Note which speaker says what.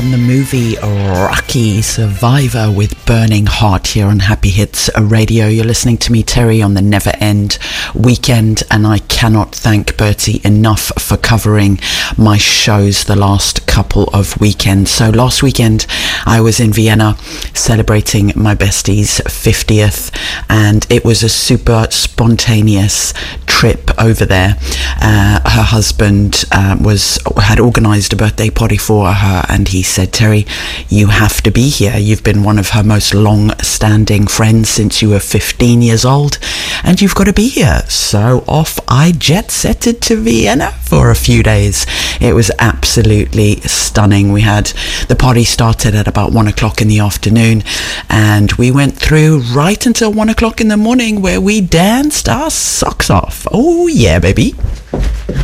Speaker 1: from the movie Rocky Survivor with Burning Heart here on Happy Hits Radio. You're listening to me, Terry, on the Never End Weekend, and I cannot thank Bertie enough for covering my shows the last couple of weekends. So last weekend I was in Vienna celebrating my bestie's 50th, and it was a super spontaneous trip over there. Her husband had organised a birthday party for her, and he said, Terry, you have to be here. You've been one of her most long-standing friends since you were 15 years old, and you've got to be here. So off I jet-setted to Vienna for a few days. It was absolutely stunning. The party started at about 1 o'clock in the afternoon, and we went through right until 1 o'clock in the morning, where we danced our socks off. Oh yeah, baby.